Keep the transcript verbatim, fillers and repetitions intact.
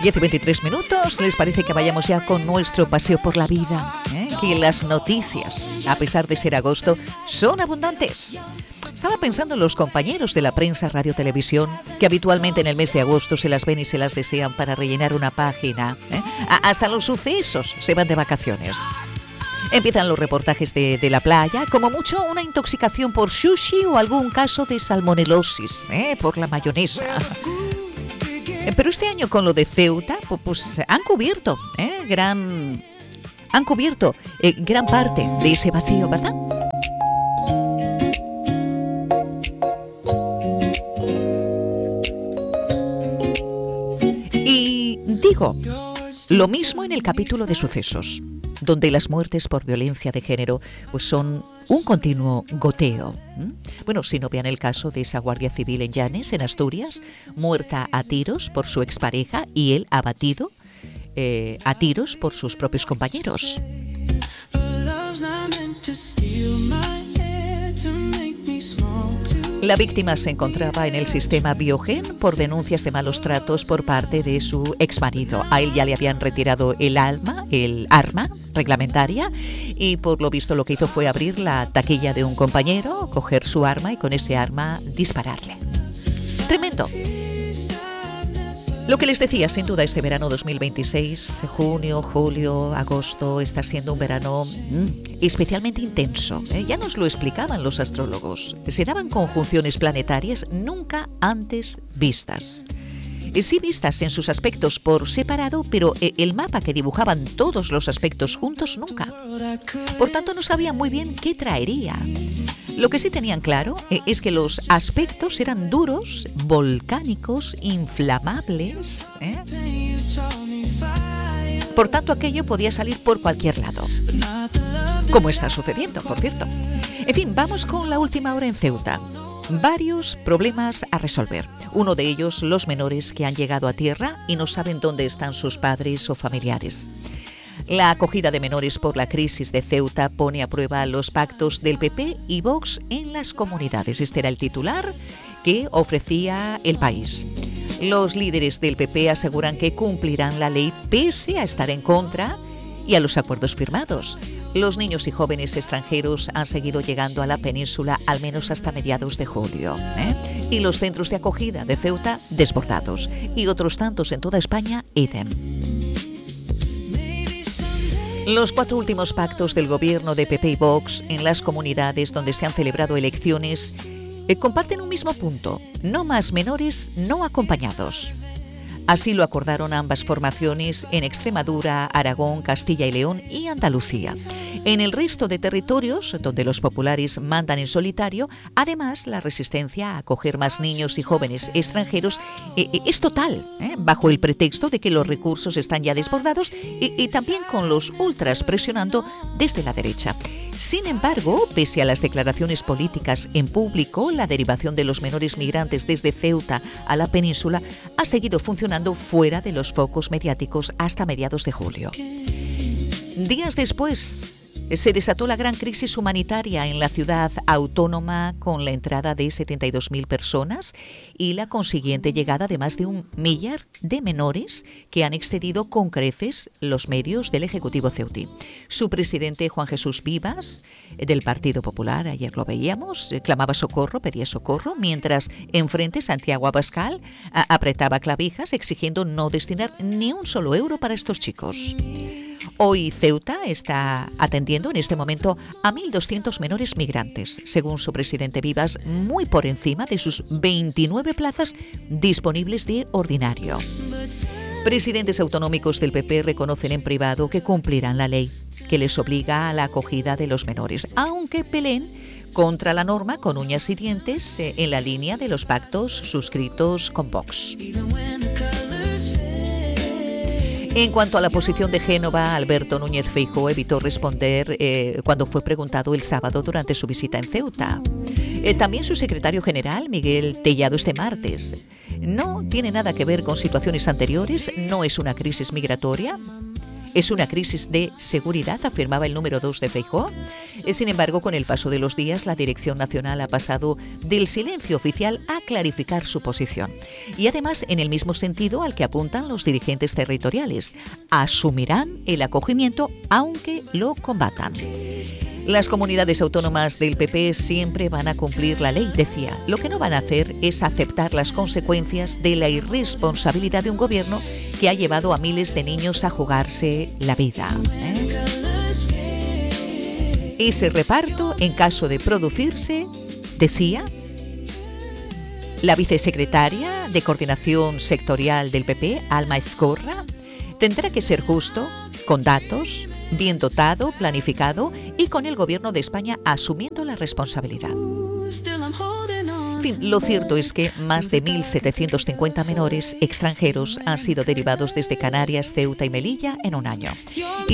diez y veintitrés minutos. ¿Les parece que vayamos ya con nuestro paseo por la vida? ¿Eh? Que las noticias, a pesar de ser agosto, son abundantes. Estaba pensando en los compañeros de la prensa, radio, televisión, que habitualmente en el mes de agosto se las ven y se las desean para rellenar una página. ¿eh? Hasta los sucesos se van de vacaciones. Empiezan los reportajes de, de la playa, como mucho una intoxicación por sushi o algún caso de salmonelosis, ¿eh? por la mayonesa. Pero este año con lo de Ceuta, pues, pues han cubierto, ¿eh? gran, han cubierto eh, gran parte de ese vacío, ¿verdad? Y digo, lo mismo en el capítulo de sucesos, donde las muertes por violencia de género pues son un continuo goteo. ¿Mm? Bueno, si no vean el caso de esa guardia civil en Llanes, en Asturias, muerta a tiros por su expareja y él abatido eh, a tiros por sus propios compañeros. La víctima se encontraba en el sistema Biogen por denuncias de malos tratos por parte de su exmarido. A él ya le habían retirado el alma, el arma reglamentaria, y por lo visto lo que hizo fue abrir la taquilla de un compañero, coger su arma y con ese arma dispararle. Tremendo. Lo que les decía, sin duda este verano dos mil veintiséis, junio, julio, agosto, está siendo un verano mmm, especialmente intenso. ¿eh? Ya nos lo explicaban los astrólogos. Se daban conjunciones planetarias nunca antes vistas. Sí vistas en sus aspectos por separado, pero el mapa que dibujaban todos los aspectos juntos nunca. Por tanto, no sabían muy bien qué traería. Lo que sí tenían claro es que los aspectos eran duros, volcánicos, inflamables. ¿eh? Por tanto, aquello podía salir por cualquier lado. Como está sucediendo, por cierto. En fin, vamos con la última hora en Ceuta. Varios problemas a resolver. Uno de ellos, los menores que han llegado a tierra y no saben dónde están sus padres o familiares. La acogida de menores por la crisis de Ceuta pone a prueba los pactos del P P y Vox en las comunidades. Este era el titular que ofrecía El País. Los líderes del P P aseguran que cumplirán la ley pese a estar en contra y a los acuerdos firmados. Los niños y jóvenes extranjeros han seguido llegando a la península al menos hasta mediados de julio. ¿eh? Y los centros de acogida de Ceuta desbordados. Y otros tantos en toda España, idem. Los cuatro últimos pactos del gobierno de P P y Vox en las comunidades donde se han celebrado elecciones eh, comparten un mismo punto: no más menores no acompañados. Así lo acordaron ambas formaciones en Extremadura, Aragón, Castilla y León y Andalucía. En el resto de territorios, donde los populares mandan en solitario, además la resistencia a acoger más niños y jóvenes extranjeros eh, es total, ¿eh? bajo el pretexto de que los recursos están ya desbordados y, y también con los ultras presionando desde la derecha. Sin embargo, pese a las declaraciones políticas en público, la derivación de los menores migrantes desde Ceuta a la península ha seguido funcionando fuera de los focos mediáticos hasta mediados de julio. Días después, se desató la gran crisis humanitaria en la ciudad autónoma con la entrada de setenta y dos mil personas y la consiguiente llegada de más de un millar de menores que han excedido con creces los medios del Ejecutivo ceutí. Su presidente, Juan Jesús Vivas, del Partido Popular, ayer lo veíamos, clamaba socorro, pedía socorro, mientras enfrente Santiago Abascal apretaba clavijas exigiendo no destinar ni un solo euro para estos chicos. Hoy Ceuta está atendiendo en este momento a mil doscientos menores migrantes, según su presidente Vivas, muy por encima de sus veintinueve plazas disponibles de ordinario. Presidentes autonómicos del P P reconocen en privado que cumplirán la ley, que les obliga a la acogida de los menores, aunque peleen contra la norma con uñas y dientes eh, en la línea de los pactos suscritos con Vox. En cuanto a la posición de Génova, Alberto Núñez Feijóo evitó responder eh, cuando fue preguntado el sábado durante su visita en Ceuta. Eh, también su secretario general, Miguel Tellado, este martes. No tiene nada que ver con situaciones anteriores, no es una crisis migratoria. Es una crisis de seguridad, afirmaba el número dos de Feijóo. Sin embargo, con el paso de los días, la Dirección Nacional ha pasado del silencio oficial a clarificar su posición. Y además, en el mismo sentido al que apuntan los dirigentes territoriales, asumirán el acogimiento aunque lo combatan. Las comunidades autónomas del P P siempre van a cumplir la ley, decía. Lo que no van a hacer es aceptar las consecuencias de la irresponsabilidad de un gobierno que ha llevado a miles de niños a jugarse la vida. ¿eh? Ese reparto, en caso de producirse, decía la vicesecretaria de Coordinación Sectorial del P P, Alma Ezcorra, tendrá que ser justo, con datos, bien dotado, planificado y con el Gobierno de España asumiendo la responsabilidad. En fin, lo cierto es que más de mil setecientos cincuenta menores extranjeros han sido derivados desde Canarias, Ceuta y Melilla en un año. Y